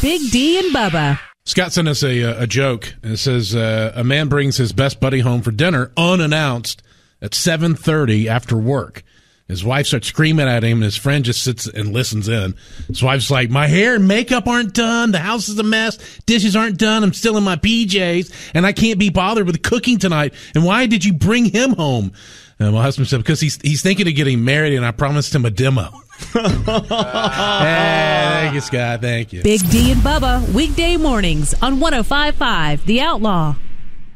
Big D and Bubba. Scott sent us a joke, and it says, a man brings his best buddy home for dinner unannounced at 7:30 after work. His wife starts screaming at him, and his friend just sits and listens in. His wife's like, my hair and makeup aren't done. The house is a mess. Dishes aren't done. I'm still in my PJs, and I can't be bothered with cooking tonight. And why did you bring him home? And my husband said, because he's thinking of getting married, and I promised him a demo. Thank you, Scott. Thank you. Big D and Bubba, weekday mornings on 105.5 The Outlaw.